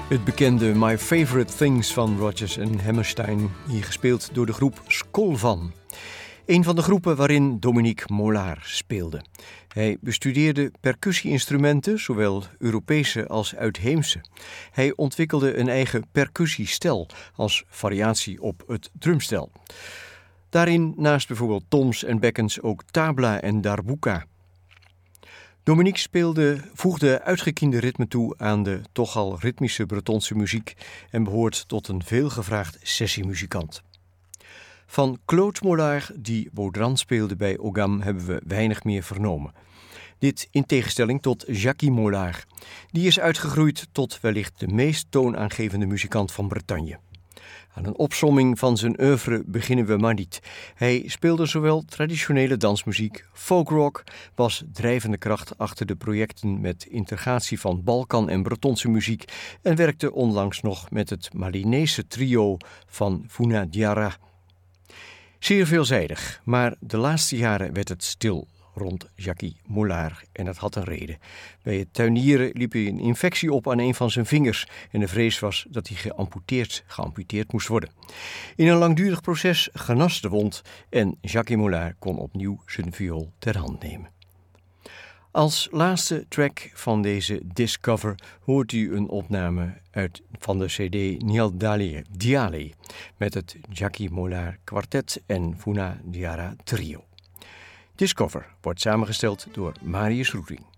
Het bekende My Favorite Things van Rodgers en Hammerstein, hier gespeeld door de groep Skolvan. Een van de groepen waarin Dominique Mollard speelde. Hij bestudeerde percussie-instrumenten, zowel Europese als uitheemse. Hij ontwikkelde een eigen percussiestel als variatie op het drumstel. Daarin naast bijvoorbeeld toms en bekkens ook tabla en darbuka. Dominique voegde uitgekiende ritme toe aan de toch al ritmische Bretonse muziek en behoort tot een veelgevraagd sessiemuzikant. Van Claude Mollard, die Baudran speelde bij Ogam, hebben we weinig meer vernomen. Dit in tegenstelling tot Jackie Mollard. Die is uitgegroeid tot wellicht de meest toonaangevende muzikant van Bretagne. Aan een opsomming van zijn oeuvre beginnen we maar niet. Hij speelde zowel traditionele dansmuziek, folkrock, was drijvende kracht achter de projecten met integratie van Balkan en Bretonse muziek en werkte onlangs nog met het Malinese trio van Funa Diarra. Zeer veelzijdig, maar de laatste jaren werd het stil rond Jackie Mollard en dat had een reden. Bij het tuinieren liep hij een infectie op aan een van zijn vingers en de vrees was dat hij geamputeerd moest worden. In een langdurig proces genas de wond en Jackie Mollard kon opnieuw zijn viool ter hand nemen. Als laatste track van deze Discover hoort u een opname van de CD Nial Diale met het Jackie Mollard Quartet en Funa Diarra Trio. Discover wordt samengesteld door Marius Roeting.